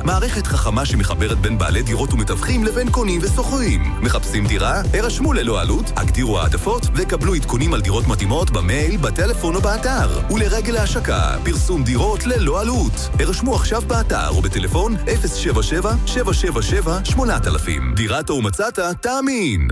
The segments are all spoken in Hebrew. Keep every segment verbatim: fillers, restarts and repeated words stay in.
מערכת חכמה שמחברת בין בעלי דירות ומתווכים לבין קונים וסוחרים. מחפשים דירה? הרשמו ללא עלות, הגדירו העדפות וקבלו עדכונים על דירות מתאימות במייל, בטלפון או באתר. ולרגל ההשקה, פרסום דירות ללא עלות. הרשמו עכשיו באתר או בטלפון אפס שבע שבע שבע שבע שבע שמונה אלף. דירת או מצאת, תאמין.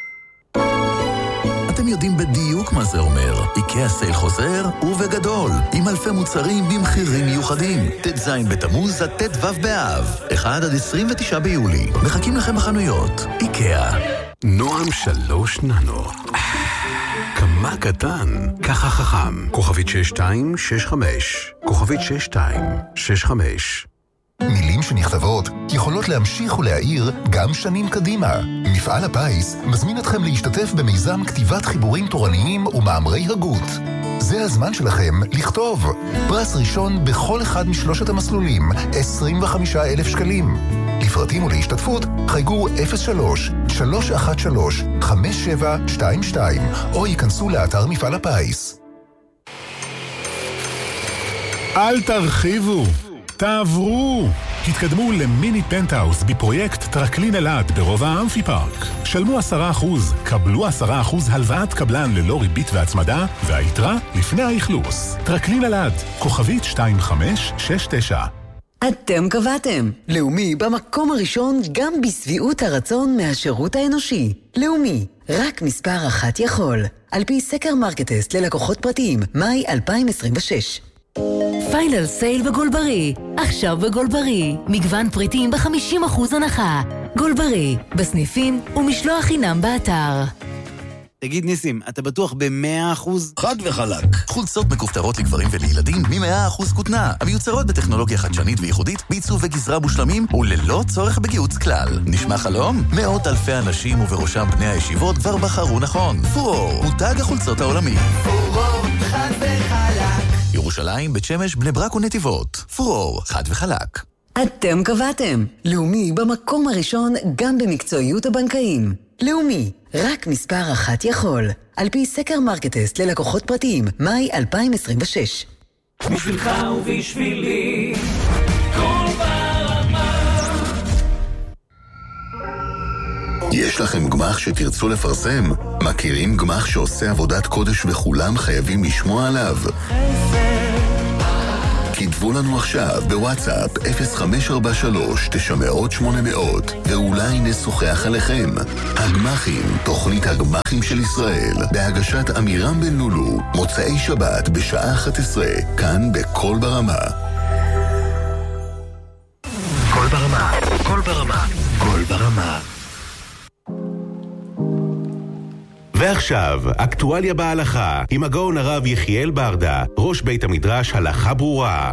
אתם יודעים בדיוק מה זה אומר. איקאה סייל חוזר ובגדול, עם אלפי מוצרים במחירים מיוחדים. ט"ז בתמוז עד ט"ו באב, אחד עד עשרים ותשעה ביולי. מחכים לכם בחנויות. איקאה. נועם שלוש ננו. כמה קטן, ככה חכם. כוכבית שש שתיים שש חמש. כוכבית שש שתיים שש חמש. מילים שנכתבות יכולות להמשיך ולהעיר גם שנים קדימה. מפעל הפיס מזמין אתכם להשתתף במיזם כתיבת חיבורים תורניים ומאמרי הגות. זה הזמן שלכם לכתוב. פרס ראשון בכל אחד משלושת המסלולים, עשרים וחמישה אלף שקלים. לפרטים ולהשתתפות חייגו אפס שלוש שלוש אחת שלוש חמש שבע שתיים שתיים או ייכנסו לאתר מפעל הפיס. אל תרחיבו, תעברו. התקדמו למיני פנטהאוס בפרויקט טרקלין אלעד ברובע האמפי פארק. שלמו עשרה אחוז, קבלו עשרה אחוז הלוואת קבלן ללא ריבית והצמדה, והיתרה לפני האכלוס. טרקלין אלעד, כוכבית שתיים חמש שש תשע. אתם קבעתם. לאומי במקום הראשון גם בסביעות הרצון מהשירות האנושי. לאומי, רק מספר אחת יכול. על פי סקר מרקטסט ללקוחות פרטיים, מאי אלפיים עשרים ושש. פיינל סייל בגולברי. עכשיו בגולברי. מגוון פריטים ב-חמישים אחוז הנחה. גולברי, בסניפים ומשלוח חינם באתר. תגיד ניסים, אתה בטוח ב-מאה אחוז? חד וחלק. חולצות מכופתרות לגברים ולילדים מ-מאה אחוז כותנה, המיוצרות בטכנולוגיה חדשנית וייחודית, בעיצוב וגזרה מושלמים וללא צורך בגיוץ כלל. נשמע חלום? מאות אלפי אנשים ובראשם בני הישיבות כבר בחרו נכון. פורור, מותג החולצות העולמי. פורור, חד וחלק. ירושלים, בית שמש, בני ברק ונתיבות. פורור, חד וחלק. אתם קבעתם. לאומי במקום הראשון גם במקצועיות הבנקאים. לאומי, רק מספר אחת יכול. על פי סקר מרקטסט ללקוחות פרטיים, מאי אלפיים עשרים ושש. בשבילך ובשבילי, כל ברמה. יש לכם גמח שתרצו לפרסם? מכירים גמח שעושה עבודת קודש וכולם חייבים לשמוע עליו? כתבו לנו עכשיו בוואטסאפ אפס חמש ארבע שלוש תשע מאות שמונה מאות ואולי נשוחח עליכם. הגמחים, תוכנית הגמחים של ישראל, בהגשת אמירם בן לולו, מוצאי שבת בשעה אחת עשרה, כאן בכל ברמה. כל ברמה, כל ברמה, כל ברמה. ועכשיו, אקטואליה בהלכה, עם הגאון הרב יחיאל ברדה, ראש בית המדרש הלכה ברורה.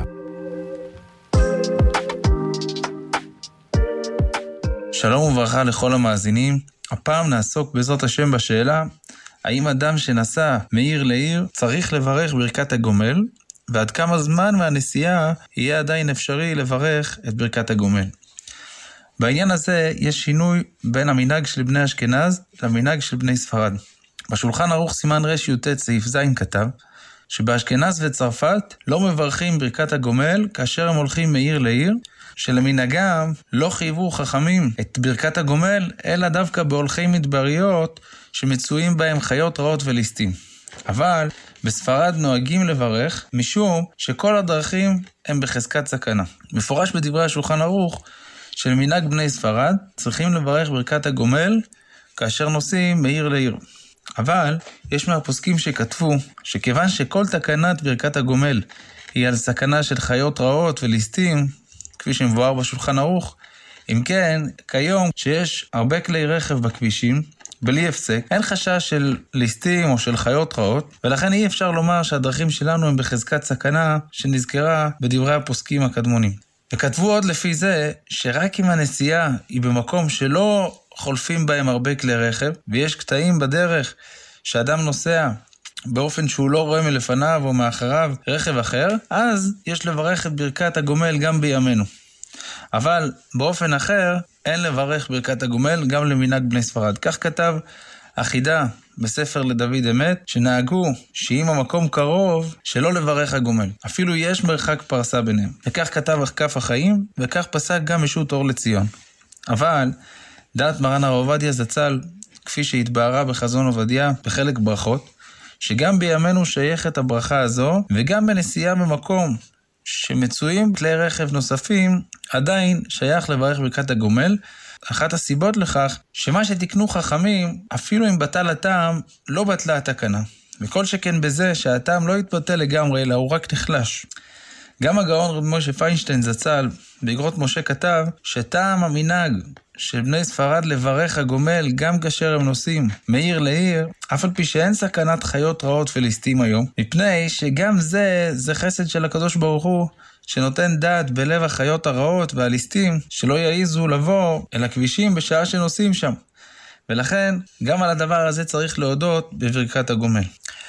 שלום וברכה לכל המאזינים. הפעם נעסוק בעזרת השם בשאלה, האם אדם שנסע מעיר לעיר צריך לברך ברכת הגומל, ועד כמה זמן מהנסיעה יהיה עדיין אפשרי לברך את ברכת הגומל. בעניין הזה יש שינוי בין המנהג של בני אשכנז למנהג של בני ספרד. בשולחן ערוך סימן רש י"ט סעיף ז' כתב שבאשכנז וצרפת לא מברכים ברכת הגומל כאשר הם הולכים מעיר לעיר, שלמנהגם לא חייבו חכמים את ברכת הגומל אלא דווקא בהולכי מדבריות שמצויים בהם חיות רעות וליסטים. אבל בספרד נוהגים לברך משום שכל הדרכים הם בחזקת סכנה. מפורש בדברי השולחן ערוך של מנהג בני ספרד צריכים לברך ברכת הגומל כאשר נוסעים מעיר לעיר. אבל יש מהפוסקים שכתבו שכיוון שכל תקנת ברכת הגומל היא על סכנה של חיות רעות וליסטים, כפי שמבואר בשולחן ערוך, אם כן, כיום שיש הרבה כלי רכב בכבישים, בלי הפסק, אין חשש של ליסטים או של חיות רעות, ולכן אי אפשר לומר שהדרכים שלנו הם בחזקת סכנה שנזכרה בדברי הפוסקים הקדמונים. וכתבו עוד לפי זה שרק אם הנסיעה היא במקום שלא חולפים בהם הרבה כלי רכב, ויש קטעים בדרך שאדם נוסע באופן שהוא לא רואה מלפניו או מאחריו רכב אחר, אז יש לברך את ברכת הגומל גם בימינו. אבל באופן אחר אין לברך ברכת הגומל גם למנהג בני ספרד. כך כתב החידה בספר לדוד אמת, שנהגו שאם המקום קרוב, שלא לברך הגומל. אפילו יש מרחק פרסה ביניהם. וכך כתב כף החיים, וכך פסק גם משו"ת אור לציון. אבל דעת מרן הרב עובדיה זצ"ל, כפי שהתבהרה בחזון עובדיה בחלק ברכות, שגם בימינו שייכת הברכה הזו, וגם בנסיעה במקום שמצויים כלי רכב נוספים, עדיין שייך לברך ברכת הגומל. אחת הסיבות לכך, שמה שתקנו חכמים, אפילו אם בטל הטעם, לא בטלה התקנה. וכל שכן בזה שהטעם לא יתבטל לגמרי, אלא הוא רק נחלש. גם הגאון רב משה פיינשטיין זצ"ל, באגרות משה כתב, שטעם המנהג של בני ספרד לברך הגומל, גם כאשר הם נוסעים מעיר לעיר, אף על פי שאין סכנת חיות רעות פליסטים היום, מפני שגם זה, זה חסד של הקדוש ברוך הוא, שנותן דעת בלב החיות הרעות והליסטים, שלא יעיזו לבוא אל הכבישים בשעה שנוסעים שם. ולכן, גם על הדבר הזה צריך להודות בברכת הגומל.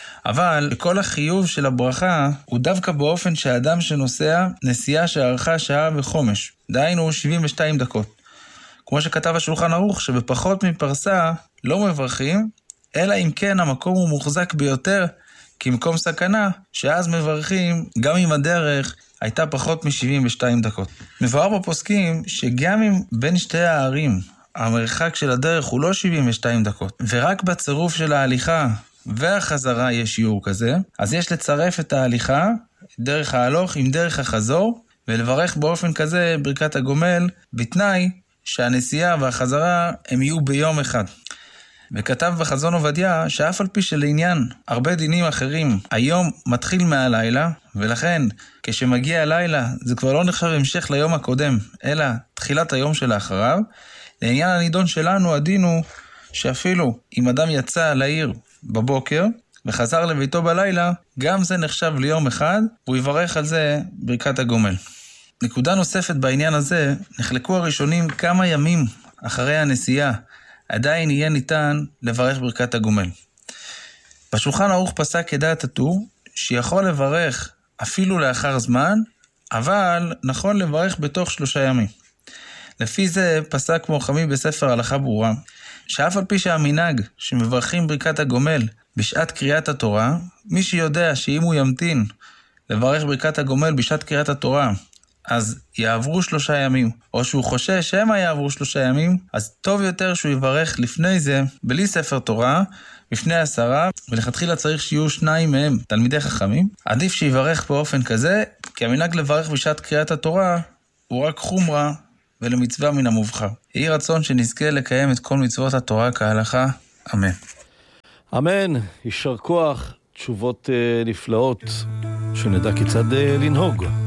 אבל כל החיוב של הברכה הוא דווקא באופן שהאדם שנוסע נסיעה שערכה שעה וחומש, דהיינו שבעים ושתיים דקות. כמו שכתב השולחן ערוך, שבפחות מפרסה לא מברכים, אלא אם כן המקום הוא מוחזק ביותר כמקום סכנה, שאז מברכים גם אם הדרך הייתה פחות מ-שבעים ושתיים דקות. מבואר בפוסקים שגם אם בין שתי הערים המרחק של הדרך הוא לא שבעים ושתיים דקות, ורק בצירוף של ההליכה והחזרה יש שיעור כזה, אז יש לצרף את ההליכה, דרך ההלוך עם דרך החזור, ולברך באופן כזה ברכת הגומל, בתנאי שהנסיעה והחזרה הם יהיו ביום אחד. וכתב בחזון עובדיה שאף על פי שלעניין הרבה דינים אחרים היום מתחיל מהלילה, ולכן כשמגיע הלילה זה כבר לא נחשב המשך ליום הקודם, אלא תחילת היום שלאחריו. לעניין הנידון שלנו הדין הוא שאפילו אם אדם יצא לעיר בבוקר וחזר לביתו בלילה, גם זה נחשב ליום אחד, והוא יברך על זה ברכת הגומל. נקודה נוספת בעניין הזה, נחלקו הראשונים כמה ימים אחרי הנסיעה, עדיין יהיה ניתן לברך ברכת הגומל. בשולחן ערוך פסק כדעת הטור, שיכול לברך אפילו לאחר זמן, אבל נכון לברך בתוך שלושה ימים. לפי זה פסק כמו חמי בספר הלכה ברורה, שאף על פי שהמנהג שמברכים ברכת הגומל בשעת קריאת התורה, מי שיודע שאם הוא ימתין לברך ברכת הגומל בשעת קריאת התורה, אז יעברו שלושה ימים, או שהוא חושש שמה יעברו שלושה ימים, אז טוב יותר שהוא יברך לפני זה, בלי ספר תורה, בפני עשרה, ולכתחילה צריך שיהיו שניים מהם תלמידי חכמים. עדיף שיברך באופן כזה, כי המנהג לברך בשעת קריאת התורה הוא רק חומרה ולמצווה מן המובחר. יהי רצון שנזכה לקיים את כל מצוות התורה כהלכה. אמן. אמן. יישר כוח, תשובות uh, נפלאות, שנדע כיצד uh, לנהוג.